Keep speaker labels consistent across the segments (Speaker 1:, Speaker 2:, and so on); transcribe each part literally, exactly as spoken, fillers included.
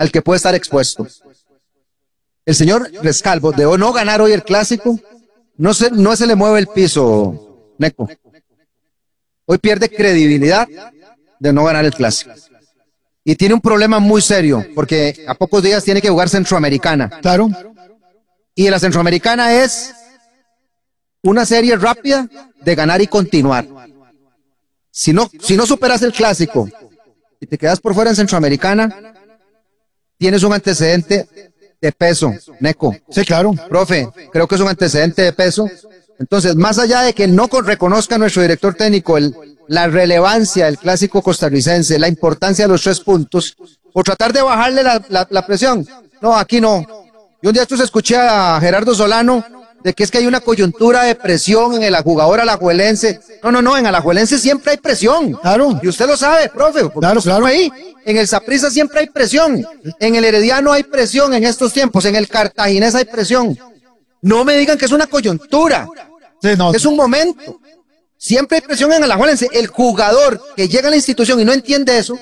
Speaker 1: al que puede estar expuesto. El señor Rescalvo, de no ganar hoy el clásico, no se, no se le mueve el piso, Neco. Hoy pierde credibilidad de no ganar el clásico. Y tiene un problema muy serio, porque a pocos días tiene que jugar Centroamericana.
Speaker 2: Claro.
Speaker 1: Y la Centroamericana es una serie rápida de ganar y continuar. Si no, si no superas el clásico y te quedas por fuera en Centroamericana, tienes un antecedente de peso, Neco.
Speaker 2: Sí, claro.
Speaker 1: Profe, creo que es un antecedente de peso. Entonces, más allá de que no reconozca nuestro director técnico el, la relevancia del clásico costarricense, la importancia de los tres puntos, o tratar de bajarle la, la, la presión. No, aquí no. Yo un día estos escuché a Gerardo Solano de que es que hay una coyuntura de presión en el jugador alajuelense. No, no, no, en Alajuelense siempre hay presión.
Speaker 2: Claro.
Speaker 1: Y usted lo sabe, profe.
Speaker 2: Claro, claro.
Speaker 1: Ahí. En el Saprissa siempre hay presión. En el Herediano hay presión en estos tiempos. En el Cartaginés hay presión. No me digan que es una coyuntura.
Speaker 2: Sí, no.
Speaker 1: Es un momento. Siempre hay presión en Alajuelense. El jugador que llega a la institución y no entiende eso,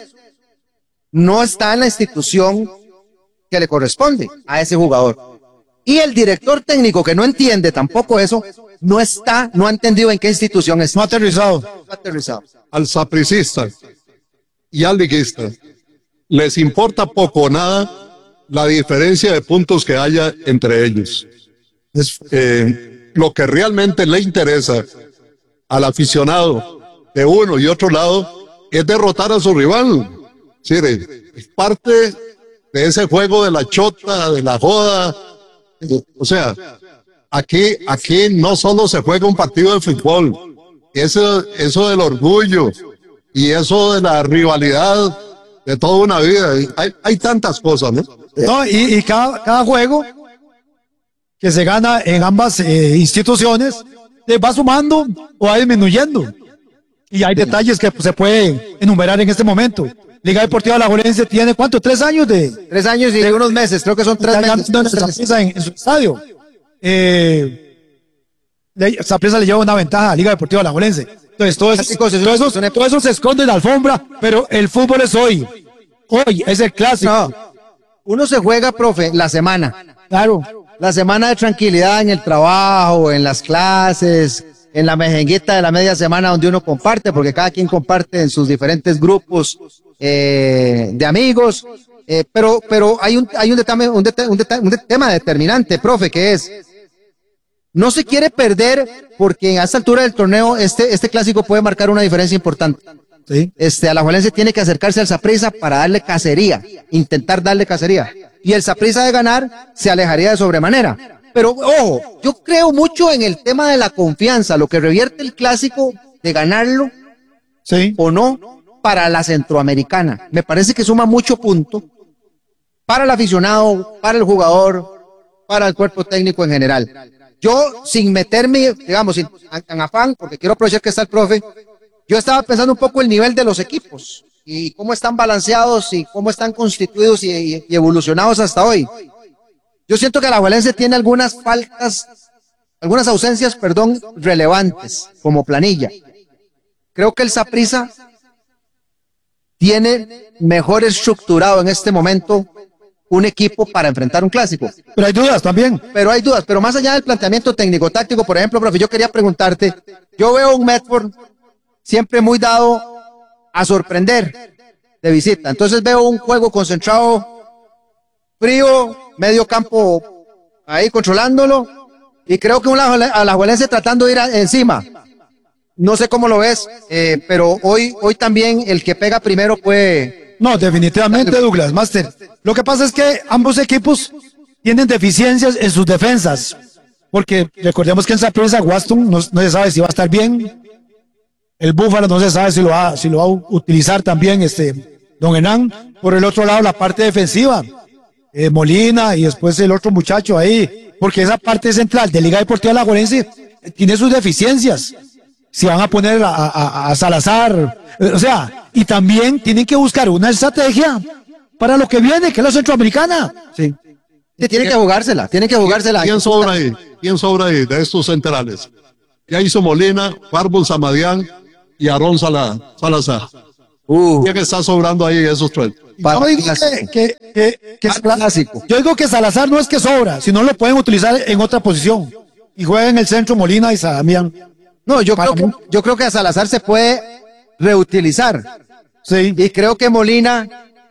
Speaker 1: no está en la institución que le corresponde a ese jugador. Y el director técnico que no entiende tampoco eso, no está, no ha entendido en qué institución está.
Speaker 2: No ha aterrizado.
Speaker 1: No ha aterrizado.
Speaker 3: Al sapricista y al liguista les importa poco o nada la diferencia de puntos que haya entre ellos. Es, eh, lo que realmente le interesa al aficionado de uno y otro lado es derrotar a su rival. Sí, es parte de ese juego de la chota, de la joda. O sea, aquí, aquí no solo se juega un partido de fútbol, eso, eso del orgullo y eso de la rivalidad de toda una vida, hay, hay tantas cosas, ¿no?
Speaker 2: No, y, y cada, cada juego que se gana en ambas eh, instituciones te va sumando o va disminuyendo. Y hay detalles que se pueden enumerar en este momento. Liga Deportiva Alajuelense tiene ¿cuánto? ¿Tres años de?
Speaker 1: Tres años y de, unos meses, creo que son tres meses.
Speaker 2: En, en su estadio. Eh, Saprissa le lleva una ventaja a Liga Deportiva Alajuelense. Entonces todo eso, todo, eso, todo eso se esconde en la alfombra, pero el fútbol es hoy. Hoy es el clásico.
Speaker 1: No, uno se juega, profe, la semana.
Speaker 2: Claro.
Speaker 1: La semana de tranquilidad en el trabajo, en las clases, en la mejenguita de la media semana donde uno comparte, porque cada quien comparte en sus diferentes grupos eh, de amigos, eh, pero pero hay un hay un, detame, un, det, un, det, un tema determinante, profe, que es no se quiere perder porque a esta altura del torneo este este clásico puede marcar una diferencia importante.
Speaker 2: Sí.
Speaker 1: Este Alajuelense tiene que acercarse al Saprissa para darle cacería, intentar darle cacería, y el Saprissa de ganar se alejaría de sobremanera. Pero ojo, yo creo mucho en el tema de la confianza, lo que revierte el clásico de ganarlo,
Speaker 2: sí,
Speaker 1: o no, para la Centroamericana. Me parece que suma mucho punto para el aficionado, para el jugador, para el cuerpo técnico en general. Yo, sin meterme, digamos, sin, en afán, porque quiero aprovechar que está el profe, yo estaba pensando un poco el nivel de los equipos y cómo están balanceados y cómo están constituidos y, y, y evolucionados hasta hoy. Yo siento que el Alajuelense tiene algunas faltas, algunas ausencias, perdón, relevantes como planilla. Creo que el Saprissa tiene mejor estructurado en este momento un equipo para enfrentar un clásico.
Speaker 2: Pero hay dudas también.
Speaker 1: Pero hay dudas, pero más allá del planteamiento técnico-táctico, por ejemplo, profe, yo quería preguntarte, yo veo un Medford siempre muy dado a sorprender de visita. Entonces veo un juego concentrado, frío, medio campo ahí controlándolo, y creo que un alajuelense tratando de ir a, encima. No sé cómo lo ves, eh, pero hoy, hoy también el que pega primero puede...
Speaker 2: No, definitivamente, Douglas, Master. Lo que pasa es que ambos equipos tienen deficiencias en sus defensas, porque recordemos que en Saprissa Waston no, no se sabe si va a estar bien. El Búfalo no se sabe si lo va, si lo va a utilizar también este Don Hernán. Por el otro lado, la parte defensiva, eh, Molina y después el otro muchacho ahí, porque esa parte central de Liga Deportiva Alajuelense tiene sus deficiencias. Si van a poner a, a, a Salazar, o sea, y también tienen que buscar una estrategia para lo que viene, que es la Centroamericana.
Speaker 1: Sí. Sí, tiene que jugársela, tiene que jugársela.
Speaker 3: ¿Quién sobra ahí? ¿Quién sobra ahí de estos centrales? Ya hizo Molina, Farbol Samadián y Aarón Salazar.
Speaker 1: Uh,
Speaker 3: ¿Quién está sobrando ahí esos tres?
Speaker 2: Yo digo que, que, que, que
Speaker 1: Para clásico.
Speaker 2: yo digo que Salazar no es que sobra, sino lo pueden utilizar en otra posición. Y juega en el centro Molina y Sadamián.
Speaker 1: No, yo creo,
Speaker 2: Para
Speaker 1: que, yo creo que a Salazar se puede reutilizar.
Speaker 2: Sí.
Speaker 1: Y creo que Molina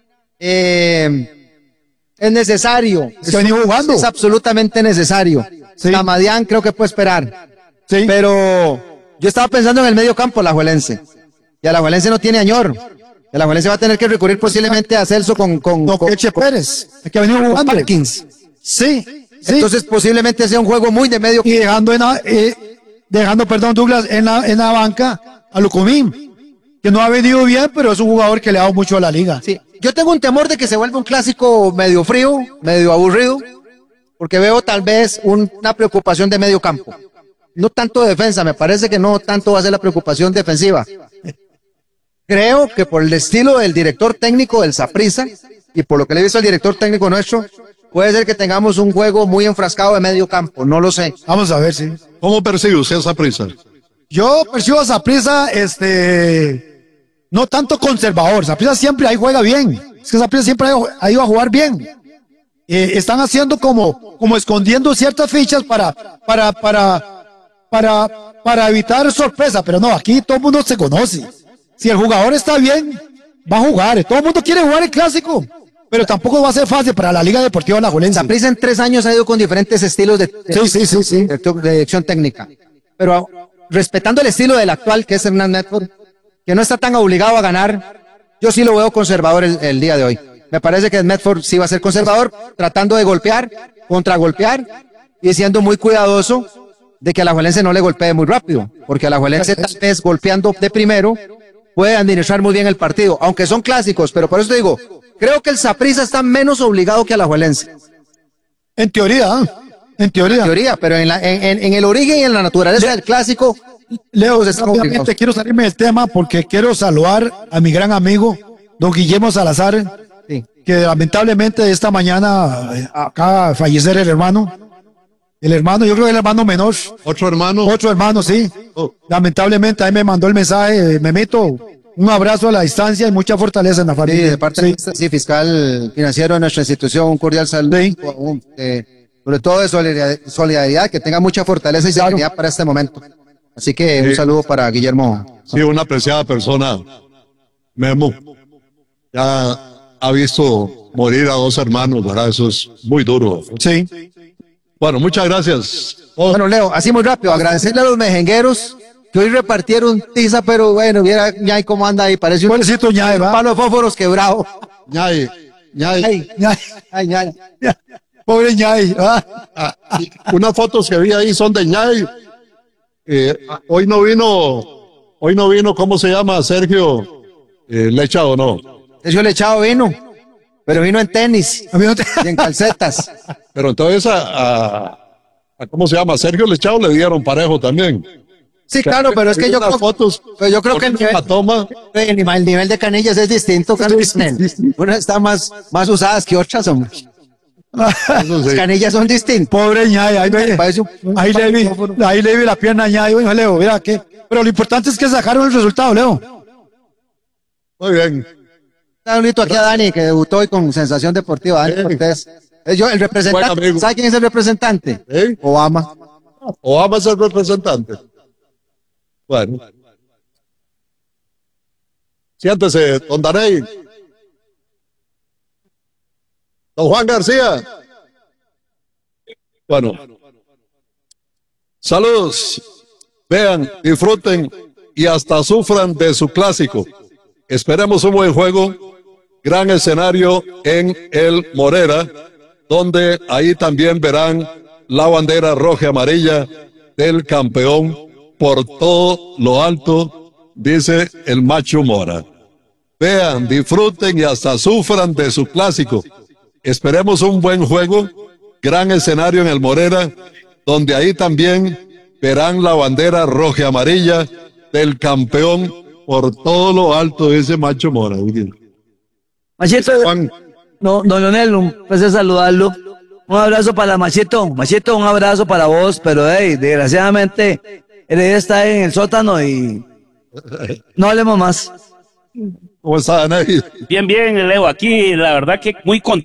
Speaker 1: eh, es necesario.
Speaker 2: Es que ha venido jugando.
Speaker 1: Es absolutamente necesario.
Speaker 2: Sí.
Speaker 1: Tamadián creo que puede esperar.
Speaker 2: Sí.
Speaker 1: Pero yo estaba pensando en el medio campo, Alajuelense. Y Alajuelense no tiene añor. El Alajuelense va a tener que recurrir posiblemente a Celso con, con,
Speaker 2: No,
Speaker 1: con,
Speaker 2: Eche Pérez, el que ha venido
Speaker 1: con
Speaker 2: jugando.
Speaker 1: Parkins.
Speaker 2: Sí, sí.
Speaker 1: Entonces posiblemente sea un juego muy de medio
Speaker 2: y dejando en la, eh, dejando, perdón, Douglas, en la, en la banca a Lucumín, que no ha venido bien, pero es un jugador que le ha dado mucho a la liga.
Speaker 1: Sí, yo tengo un temor de que se vuelva un clásico medio frío, medio aburrido, porque veo tal vez un- una preocupación de medio campo. No tanto de defensa, me parece que no tanto va a ser la preocupación defensiva. Creo que por el estilo del director técnico del Saprissa y por lo que le he visto al director técnico nuestro, puede ser que tengamos un juego muy enfrascado de medio campo, no lo sé.
Speaker 2: Vamos a ver, sí.
Speaker 3: ¿Cómo percibe usted esa prisa?
Speaker 2: Yo percibo a Saprissa, este, no tanto conservador. Saprissa siempre ahí juega bien. Es que Saprissa siempre ha, ha ido a jugar bien. Eh, están haciendo como, como escondiendo ciertas fichas para, para, para, para, para evitar sorpresa. Pero no, aquí todo el mundo se conoce. Si el jugador está bien, va a jugar. Todo el mundo quiere jugar el clásico. Pero tampoco va a ser fácil para la Liga Deportiva Alajuelense.
Speaker 1: Saprissa en tres años ha ido con diferentes estilos de, de-
Speaker 2: Sí, sí, sí, sí.
Speaker 1: de, de dirección técnica. Pero respetando el estilo del actual, que es Hernán Medford, que no está tan obligado a ganar, yo sí lo veo conservador el, el día de hoy. Me parece que Medford sí va a ser conservador, tratando de golpear, contragolpear y siendo muy cuidadoso de que a Alajuelense no le golpee muy rápido, porque a Alajuelense tal vez golpeando de primero puede administrar muy bien el partido, aunque son clásicos, pero por eso te digo, creo que el Saprissa está menos obligado que Alajuelense.
Speaker 2: En teoría, ¿eh? en teoría.
Speaker 1: Teoría, pero en, la, en, en, en el origen y en la naturaleza del clásico,
Speaker 2: Leo,
Speaker 1: Pues estamos
Speaker 2: rápidamente
Speaker 1: obligados.
Speaker 2: quiero salirme del tema porque quiero saludar a mi gran amigo, don Guillermo Salazar,
Speaker 1: sí.
Speaker 2: que lamentablemente esta mañana eh, acaba de fallecer el hermano. El hermano, yo creo que el hermano menor.
Speaker 3: ¿Otro hermano?
Speaker 2: Otro hermano, sí.
Speaker 3: Oh.
Speaker 2: Lamentablemente ahí me mandó el mensaje, me meto un abrazo a la distancia y mucha fortaleza en la
Speaker 1: Sí,
Speaker 2: familia.
Speaker 1: de parte
Speaker 2: Sí.
Speaker 1: nuestra, sí, fiscal financiero de nuestra institución, un cordial saludo,
Speaker 2: Sí.
Speaker 1: un, eh, sobre todo de solidaridad, solidaridad, que tenga mucha fortaleza y
Speaker 2: Claro.
Speaker 1: serenidad para este momento. Así que un
Speaker 3: Sí.
Speaker 1: saludo para Guillermo.
Speaker 3: Sí, una apreciada persona, Memo. Ya ha visto morir a dos hermanos, ¿verdad? Eso es muy duro.
Speaker 2: Sí.
Speaker 3: Bueno, muchas gracias. Oh,
Speaker 1: Bueno, Leo, así muy rápido, agradecerle a los mejengueros que hoy repartieron tiza, pero bueno, viera ya cómo anda ahí, parece un
Speaker 2: Pobrecito Ñae, ¿va?
Speaker 1: palo de fósforos quebrado.
Speaker 3: ñay, ñay.
Speaker 1: Ay,
Speaker 2: Ñae.
Speaker 1: ay, ñay.
Speaker 2: Pobre Ñae. ¿va?
Speaker 3: Ah, unas fotos que vi ahí son de ñay. Eh, hoy no vino, hoy no vino, ¿cómo se llama? Sergio eh, Lecha o no.
Speaker 1: Sergio Lechado vino, pero vino en tenis
Speaker 2: A mí no te-
Speaker 1: y en calcetas.
Speaker 3: Pero entonces a, a- a- ¿cómo se llama? Sergio Lechado le dieron parejo también.
Speaker 1: Sí, claro, pero es que yo
Speaker 3: Unas
Speaker 1: creo,
Speaker 3: fotos.
Speaker 1: pero yo creo que el nivel,
Speaker 3: la toma.
Speaker 1: el nivel, el nivel de canillas es distinto, Carlos. Unas están más, más usadas que otras, hombre.
Speaker 3: Eso
Speaker 1: Las
Speaker 3: sí.
Speaker 1: canillas son distintas.
Speaker 2: Pobre Ñae, ahí, ve-
Speaker 1: Parece un-
Speaker 2: ahí le vi, ahí le vi la pierna a Ñae, oye, Leo, mira qué. Pero lo importante es que sacaron el resultado, Leo.
Speaker 3: Muy bien.
Speaker 1: Un saludito aquí a Dani, que debutó hoy con Sensación Deportiva. Dani
Speaker 3: Sí.
Speaker 1: Cortés. Es yo, el
Speaker 3: Buen
Speaker 1: representante.
Speaker 3: amigo.
Speaker 1: ¿Sabe quién es el representante?
Speaker 3: ¿Eh?
Speaker 1: Obama.
Speaker 3: Obama es el representante. Bueno. Siéntese, don Daney. Don Juan García. Bueno. Saludos. Vean, disfruten y hasta sufran de su clásico. Esperemos un buen juego. Gran escenario en el Morera, donde ahí también verán la bandera roja y amarilla del campeón por todo lo alto, dice el Macho Mora. Vean, disfruten y hasta sufran de su clásico. Esperemos un buen juego, gran escenario en el Morera, donde ahí también verán la bandera roja y amarilla del campeón por todo lo alto, dice Macho Mora.
Speaker 4: Machito,
Speaker 3: Juan,
Speaker 4: no, don Leonel, un placer saludarlo. Un abrazo para Machito. Machito, un abrazo para vos, pero hey, desgraciadamente, el está en el sótano y no hablemos más.
Speaker 3: ¿Cómo está, David?
Speaker 5: Bien, bien, Leo, aquí la verdad que muy contento.